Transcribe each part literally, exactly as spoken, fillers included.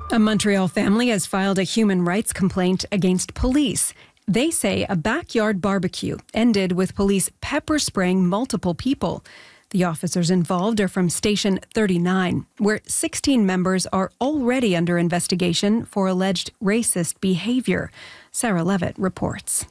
A Montreal family has filed a human rights complaint against police. They say a backyard barbecue ended with police pepper spraying multiple people. The officers involved are from Station thirty-nine, where sixteen members are already under investigation for alleged racist behavior. Sarah Levitt reports.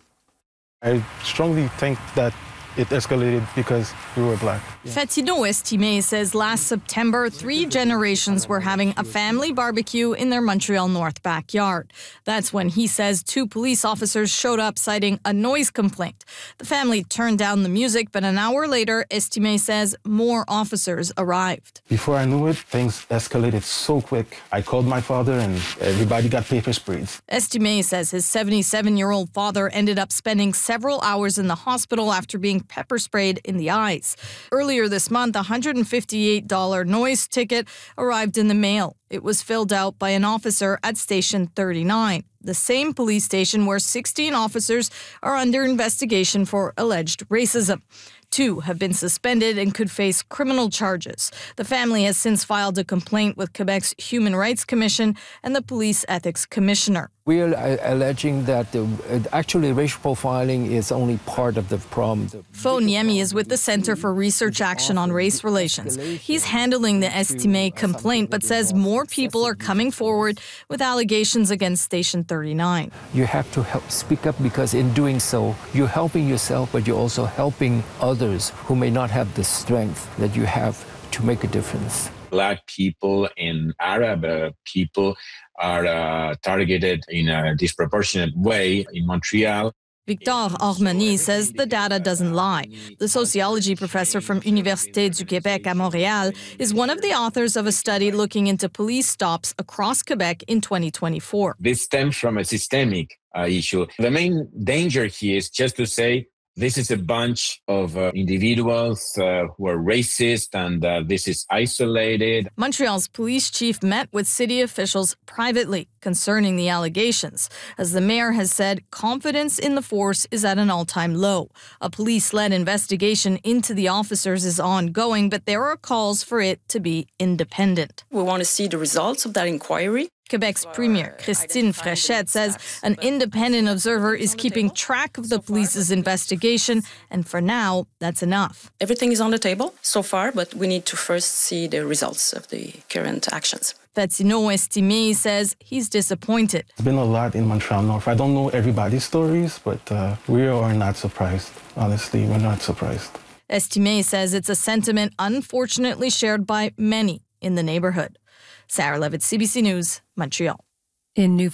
I strongly think that it escalated because we were black. Yeah. Fatino Estimé says last September, three generations were having a family barbecue in their Montreal North backyard. That's when he says two police officers showed up citing a noise complaint. The family turned down the music, but an hour later, Estimé says more officers arrived. Before I knew it, things escalated so quick. I called my father and everybody got paper sprayed. Estimé says his seventy-seven-year-old father ended up spending several hours in the hospital after being pepper sprayed in the eyes. Earlier this month, a one hundred fifty-eight dollars noise ticket arrived in the mail. It was filled out by an officer at Station thirty-nine, the same police station where sixteen officers are under investigation for alleged racism. Two have been suspended and could face criminal charges. The family has since filed a complaint with Quebec's Human Rights Commission and the Police Ethics Commissioner. We are alleging that the, actually racial profiling is only part of the problem. Fo Niemi is with the Center for Research Action on Race Relations. He's handling the Estimé complaint, but says more people are coming forward with allegations against Station thirty-nine. You have to help speak up because in doing so, you're helping yourself, but you're also helping others who may not have the strength that you have to make a difference. Black people and Arab uh, people are uh, targeted in a disproportionate way in Montreal. Victor Armani says the data doesn't lie. The sociology professor from Université du Québec à Montréal is one of the authors of a study looking into police stops across Quebec in twenty twenty-four. This stems from a systemic uh, issue. The main danger here is just to say, this is a bunch of uh, individuals uh, who are racist and uh, this is isolated. Montreal's police chief met with city officials privately concerning the allegations. As the mayor has said, confidence in the force is at an all-time low. A police-led investigation into the officers is ongoing, but there are calls for it to be independent. We want to see the results of that inquiry. Quebec's Premier, Christine Fréchette, says an independent observer is keeping track of the police's investigation, and for now, that's enough. Everything is on the table so far, but we need to first see the results of the current actions. Fatino Estimé says he's disappointed. It's been a lot in Montreal North. I don't know everybody's stories, but uh, we are not surprised. Honestly, we're not surprised. Estimé says it's a sentiment unfortunately shared by many in the neighborhood. Sarah Levitt, C B C News, Montreal. In New